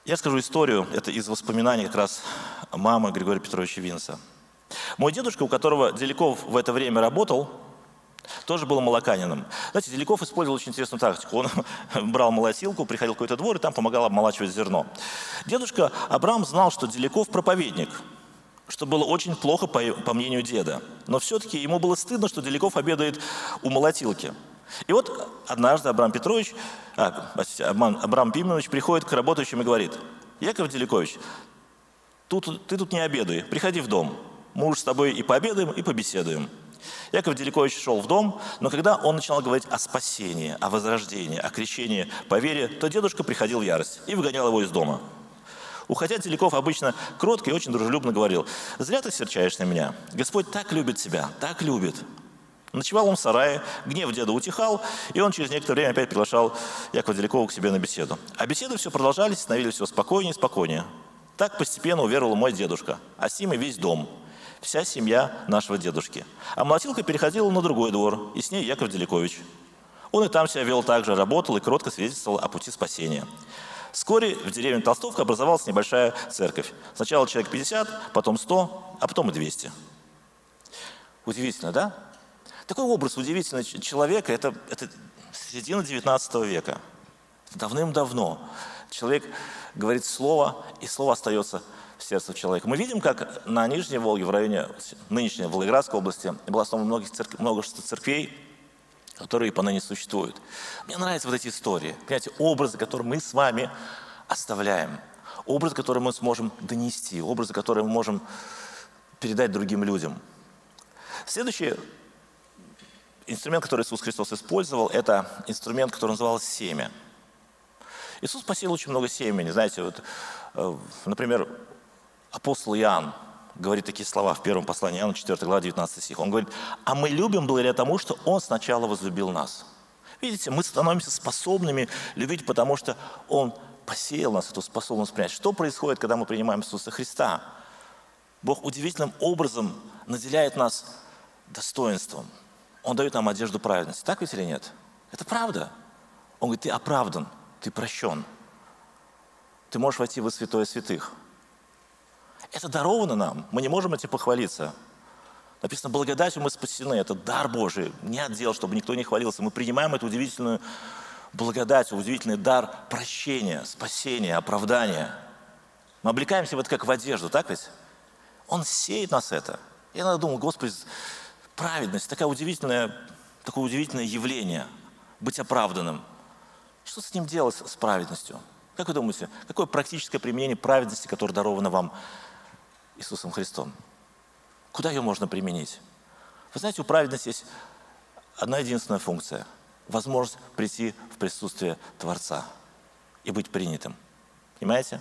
Я скажу историю, это из воспоминаний как раз мамы Григория Петровича Винса. Мой дедушка, у которого Деляков в это время работал, тоже был молоканином. Знаете, Деляков использовал очень интересную тактику. Он брал молотилку, приходил в какой-то двор и там помогал обмолачивать зерно. Дедушка Абрам знал, что Деляков проповедник, что было очень плохо по мнению деда. Но все-таки ему было стыдно, что Деляков обедает у молотилки. И вот однажды Абрам Пимонович приходит к работающим и говорит: «Яков Делякович, ты тут не обедай, приходи в дом. Мы уж с тобой и пообедаем, и побеседуем». Яков Делякович шел в дом, но когда он начинал говорить о спасении, о возрождении, о крещении по вере, то дедушка приходил в ярость и выгонял его из дома. Уходя, Деляков обычно кротко и очень дружелюбно говорил: «Зря ты серчаешь на меня. Господь так любит тебя, так любит». Ночевал он в сарае, гнев деда утихал, и он через некоторое время опять приглашал Якова Делякова к себе на беседу. А беседы все продолжались, становились все спокойнее и спокойнее. Так постепенно уверовал мой дедушка, а с ним и весь дом, вся семья нашего дедушки. А молотилка переходила на другой двор, и с ней Яков Делякович. Он и там себя вел так же, работал и кротко свидетельствовал о пути спасения. Вскоре в деревне Толстовка образовалась небольшая церковь. Сначала человек 50, потом 100, а потом и 200. Удивительно, да? Такой образ удивительного человека – это середина 19 века. Давным-давно человек говорит слово, и слово остается в сердце человека. Мы видим, как на Нижней Волге, в районе нынешней Волгоградской области, было основано множество церквей, которые поныне существуют. Мне нравятся вот эти истории, понимаете, образы, которые мы с вами оставляем, образы, которые мы сможем донести, образы, которые мы можем передать другим людям. Следующий инструмент, который Иисус Христос использовал, это инструмент, который назывался семя. Иисус посеял очень много семени. Знаете, вот, например, апостол Иоанн говорит такие слова в первом послании Иоанна, 4 глава, 19 стих. Он говорит: «А мы любим благодаря тому, что Он сначала возлюбил нас». Видите, мы становимся способными любить, потому что Он посеял нас, эту способность принять. Что происходит, когда мы принимаем Иисуса Христа? Бог удивительным образом наделяет нас достоинством. Он дает нам одежду праведности. Так ведь или нет? Это правда. Он говорит: ты оправдан, ты прощен. Ты можешь войти во святое святых. Это даровано нам. Мы не можем этим похвалиться. Написано: благодатью мы спасены. Это дар Божий. Не отдел, чтобы никто не хвалился. Мы принимаем эту удивительную благодать, удивительный дар прощения, спасения, оправдания. Мы облекаемся в это как в одежду. Так ведь? Он сеет нас это. Я иногда думал: Господи, праведность, такое удивительное явление, быть оправданным. Что с ним делать, с праведностью? Как вы думаете, какое практическое применение праведности, которое даровано вам Иисусом Христом? Куда ее можно применить? Вы знаете, у праведности есть одна единственная функция – возможность прийти в присутствие Творца и быть принятым. Понимаете?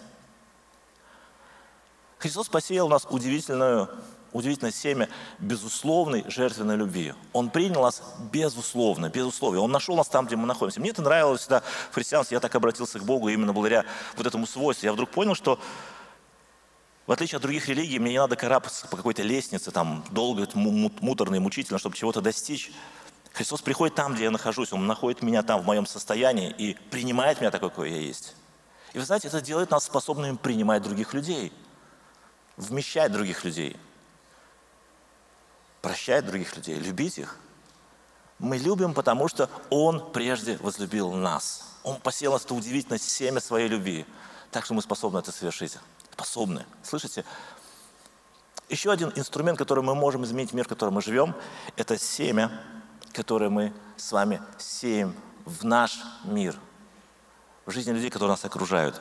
Христос посеял у нас удивительное семя безусловной жертвенной любви. Он принял нас безусловно, без условий. Он нашел нас там, где мы находимся. Мне это нравилось всегда в христианстве. Я так обратился к Богу именно благодаря вот этому свойству. Я вдруг понял, что в отличие от других религий, мне не надо карабкаться по какой-то лестнице, там, долго, муторно и мучительно, чтобы чего-то достичь. Христос приходит там, где я нахожусь. Он находит меня там, в моем состоянии, и принимает меня такой, какой я есть. И вы знаете, это делает нас способными принимать других людей, вмещать других людей, прощать других людей, любить их. Мы любим, потому что Он прежде возлюбил нас. Он посеял нас это удивительное семя своей любви. Так что мы способны это совершить. Способны. Слышите? Еще один инструмент, который мы можем изменить мир, в котором мы живем, это семя, которое мы с вами сеем в наш мир, в жизни людей, которые нас окружают.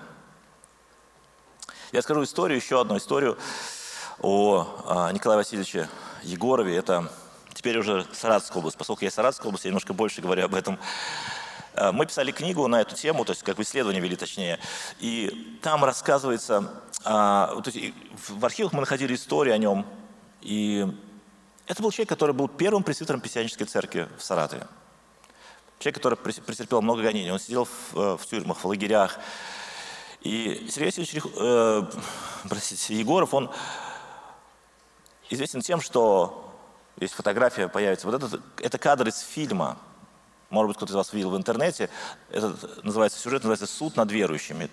Я скажу историю, еще одну историю о Николае Васильевиче Егорове. Это теперь уже Саратовская область. Поскольку я из Саратовской области, я немножко больше говорю об этом. Мы писали книгу на эту тему, то есть как бы исследование вели точнее. И там рассказывается, то есть в архивах мы находили истории о нем. И это был человек, который был первым пресвитером Пятидесятнической церкви в Саратове. Человек, который претерпел много гонений. Он сидел в тюрьмах, в лагерях. И Сергей Васильевич Егоров, он известен тем, что здесь фотография появится. Вот это кадр из фильма. Может быть, кто-то из вас видел в интернете. Сюжет называется «Суд над верующими».